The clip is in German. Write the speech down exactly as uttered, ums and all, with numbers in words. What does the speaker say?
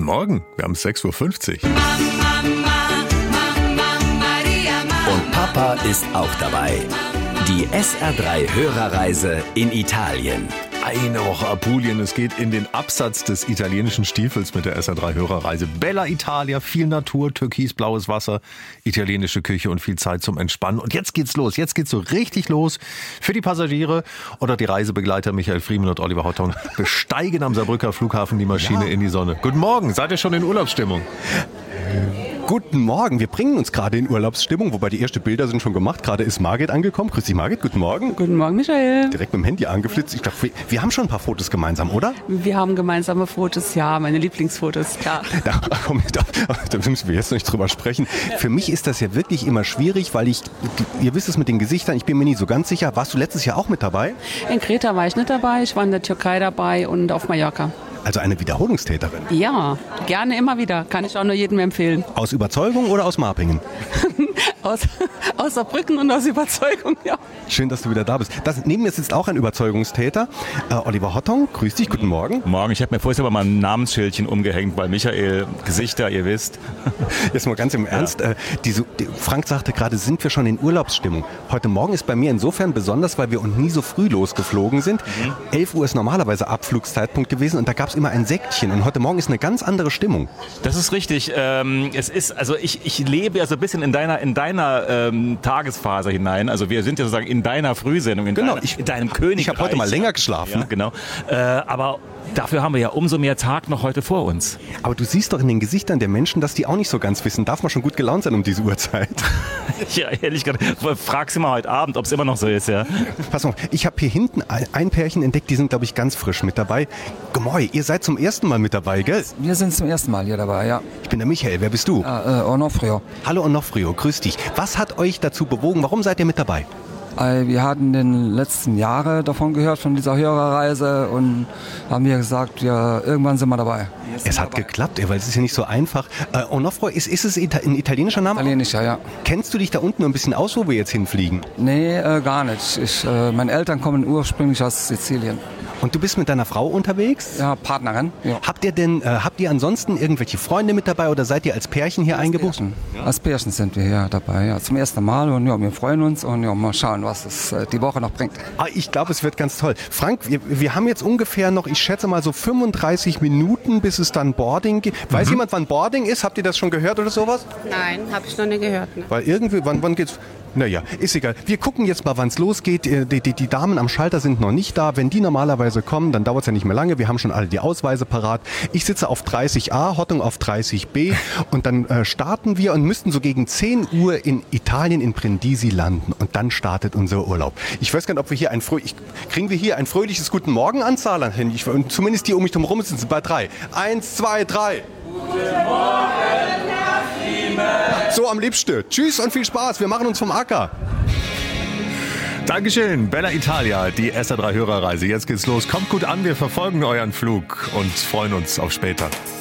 Morgen, wir haben sechs Uhr fünfzig. Und Papa ist auch dabei. Die S R drei Hörerreise in Italien. Eine Woche Apulien, es geht in den Absatz des italienischen Stiefels mit der S R drei Hörerreise. Bella Italia, viel Natur, türkisblaues Wasser, italienische Küche und viel Zeit zum Entspannen. Und jetzt geht's los, jetzt geht's so richtig los für die Passagiere oder die Reisebegleiter Michael Friemann und Oliver Hottong besteigen am Saarbrücker Flughafen die Maschine ja. in die Sonne. Guten Morgen, seid ihr schon in Urlaubsstimmung? Guten Morgen, wir bringen uns gerade in Urlaubsstimmung, wobei die ersten Bilder sind schon gemacht. Gerade ist Margit angekommen. Grüß dich, Margit, guten Morgen. Guten Morgen, Michael. Direkt mit dem Handy angeflitzt. Ich glaube, wir, wir haben schon ein paar Fotos gemeinsam, oder? Wir haben gemeinsame Fotos, ja, meine Lieblingsfotos, klar. Da, komm, da, da müssen wir jetzt noch nicht drüber sprechen. Für mich ist das ja wirklich immer schwierig, weil ich, ihr wisst es mit den Gesichtern, ich bin mir nie so ganz sicher. Warst du letztes Jahr auch mit dabei? In Kreta war ich nicht dabei, ich war in der Türkei dabei und auf Mallorca. Also eine Wiederholungstäterin? Ja, gerne immer wieder. Kann ich auch nur jedem empfehlen. Aus Überzeugung oder aus Marpingen? aus, aus Saarbrücken und aus Überzeugung, ja. Schön, dass du wieder da bist. Das, neben mir sitzt auch ein Überzeugungstäter. Äh, Oliver Hottong, grüß dich, guten Morgen. Morgen, ich habe mir vorher aber mal ein Namensschildchen umgehängt, weil Michael, Gesichter, ihr wisst. Jetzt mal ganz im Ernst. Ja. Äh, diese, die, Frank sagte gerade, sind wir schon in Urlaubsstimmung. Heute Morgen ist bei mir insofern besonders, weil wir und nie so früh losgeflogen sind. Mhm. elf Uhr ist normalerweise Abflugszeitpunkt gewesen und da gab es immer ein Säckchen. Und heute Morgen ist eine ganz andere Stimmung. Das ist richtig. Ähm, es ist, also ich, ich lebe ja so ein bisschen in deiner, in deiner ähm, Tagesphase hinein. Also wir sind ja sozusagen in deiner Frühsendung, in, genau, deiner, ich, in deinem Königreich. Ich habe heute mal länger geschlafen. Ja, genau. Äh, aber dafür haben wir ja umso mehr Tag noch heute vor uns. Aber du siehst doch in den Gesichtern der Menschen, dass die auch nicht so ganz wissen. Darf man schon gut gelaunt sein um diese Uhrzeit? Ja, ehrlich gesagt, frag sie mal heute Abend, ob es immer noch so ist, ja. Pass auf, ich habe hier hinten ein Pärchen entdeckt, die sind, glaube ich, ganz frisch mit dabei. Gemäu, ihr seid zum ersten Mal mit dabei, gell? Wir sind zum ersten Mal hier dabei, ja. Ich bin der Michael, wer bist du? Ah, äh, Onofrio. Hallo Onofrio, grüß dich. Was hat euch dazu bewogen, warum seid ihr mit dabei? Wir hatten in den letzten Jahren davon gehört, von dieser Hörerreise, und haben wir gesagt, ja, irgendwann sind wir dabei. Es hat dabei geklappt, weil es ist ja nicht so einfach. Äh, Onofrio, ist, ist es ein italienischer Name? Italienischer, ja. Kennst du dich da unten noch ein bisschen aus, wo wir jetzt hinfliegen? Nee, äh, gar nicht. Ich, äh, meine Eltern kommen ursprünglich aus Sizilien. Und du bist mit deiner Frau unterwegs? Ja, Partnerin. Ja. Habt ihr denn, äh, habt ihr ansonsten irgendwelche Freunde mit dabei oder seid ihr als Pärchen hier als eingebucht? Pärchen. Ja. Als Pärchen sind wir hier dabei, ja, zum ersten Mal, und ja, wir freuen uns und ja, mal schauen, was es äh, die Woche noch bringt. Ah, ich glaube, es wird ganz toll. Frank, wir, wir haben jetzt ungefähr noch, ich schätze mal so fünfunddreißig Minuten, bis es dann Boarding gibt. Weiß mhm. jemand, wann Boarding ist? Habt ihr das schon gehört oder sowas? Nein, habe ich noch nicht gehört. Ne? Weil irgendwie, wann, wann geht's? Naja, ist egal. Wir gucken jetzt mal, wann es losgeht. Die, die, die Damen am Schalter sind noch nicht da. Wenn die normalerweise kommen, dann dauert es ja nicht mehr lange. Wir haben schon alle die Ausweise parat. Ich sitze auf dreißig a, Hottong auf dreißig b und dann äh, starten wir und müssten so gegen zehn Uhr in Italien in Brindisi landen. Und dann startet unser Urlaub. Ich weiß gar nicht, ob wir hier ein fröh- ich, kriegen wir hier ein fröhliches Guten Morgen Anzahl hin. Ich, zumindest die um mich herum sind bei drei. Eins, zwei, drei. Guten Morgen. So am liebsten. Tschüss und viel Spaß. Wir machen uns vom Acker. Dankeschön. Bella Italia, die S R drei Hörerreise. Jetzt geht's los. Kommt gut an. Wir verfolgen euren Flug und freuen uns auf später.